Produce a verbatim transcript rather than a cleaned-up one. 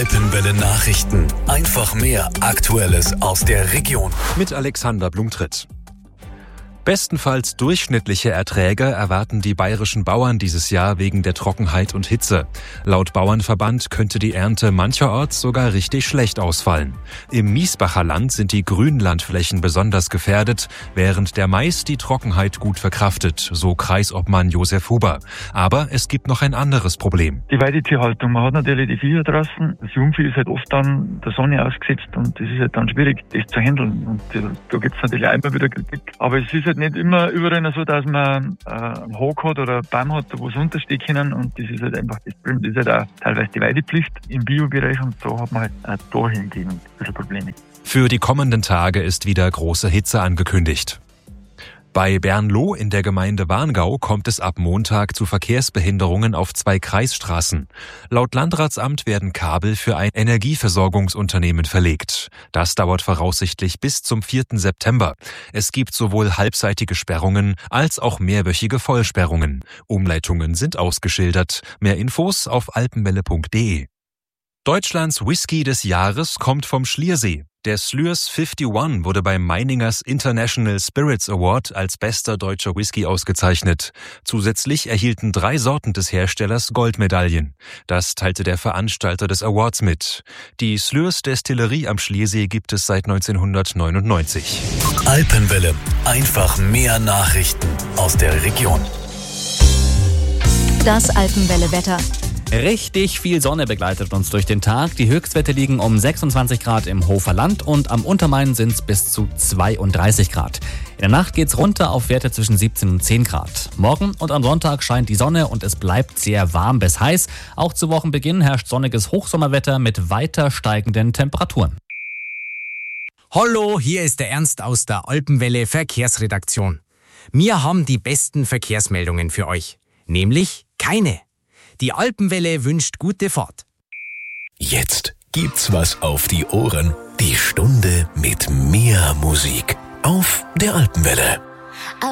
Alpenwelle Nachrichten. Einfach mehr Aktuelles aus der Region. Mit Alexander Blumtritt. Bestenfalls durchschnittliche Erträge erwarten die bayerischen Bauern dieses Jahr wegen der Trockenheit und Hitze. Laut Bauernverband könnte die Ernte mancherorts sogar richtig schlecht ausfallen. Im Miesbacher Land sind die Grünlandflächen besonders gefährdet, während der Mais die Trockenheit gut verkraftet, so Kreisobmann Josef Huber. Aber es gibt noch ein anderes Problem. Die Weidetierhaltung. Man hat natürlich die Viecher draußen. Das Jungvieh ist halt oft dann der Sonne ausgesetzt und es ist halt dann schwierig, das zu handeln. Und da gibt es natürlich auch immer wieder Kritik. Aber es ist halt nicht immer überall so, dass man äh, einen Hag hat oder einen Baum hat, wo es unterstehen können. Und das ist halt einfach das Problem. Das ist halt auch teilweise die Weidepflicht im Biobereich und da hat man halt auch dahingehend ein bisschen Probleme. Für die kommenden Tage ist wieder große Hitze angekündigt. Bei Bernloh in der Gemeinde Warngau kommt es ab Montag zu Verkehrsbehinderungen auf zwei Kreisstraßen. Laut Landratsamt werden Kabel für ein Energieversorgungsunternehmen verlegt. Das dauert voraussichtlich bis zum vierten September. Es gibt sowohl halbseitige Sperrungen als auch mehrwöchige Vollsperrungen. Umleitungen sind ausgeschildert. Mehr Infos auf alpenwelle punkt de. Deutschlands Whisky des Jahres kommt vom Schliersee. Der Slurs einundfünfzig wurde beim Meiningers International Spirits Award als bester deutscher Whisky ausgezeichnet. Zusätzlich erhielten drei Sorten des Herstellers Goldmedaillen. Das teilte der Veranstalter des Awards mit. Die Slurs Destillerie am Schliersee gibt es seit neunzehnhundertneunundneunzig. Alpenwelle. Einfach mehr Nachrichten aus der Region. Das Alpenwelle-Wetter. Richtig viel Sonne begleitet uns durch den Tag. Die Höchstwerte liegen um sechsundzwanzig Grad im Hofer Land und am Untermain sind es bis zu zweiunddreißig Grad. In der Nacht geht's runter auf Werte zwischen siebzehn und zehn Grad. Morgen und am Sonntag scheint die Sonne und es bleibt sehr warm bis heiß. Auch zu Wochenbeginn herrscht sonniges Hochsommerwetter mit weiter steigenden Temperaturen. Hallo, hier ist der Ernst aus der Alpenwelle Verkehrsredaktion. Wir haben die besten Verkehrsmeldungen für euch, nämlich keine. Die Alpenwelle wünscht gute Fahrt. Jetzt gibt's was auf die Ohren. Die Stunde mit mehr Musik auf der Alpenwelle.